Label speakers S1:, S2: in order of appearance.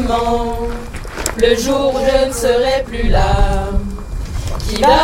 S1: maman, le jour où je ne serai plus là. Qui va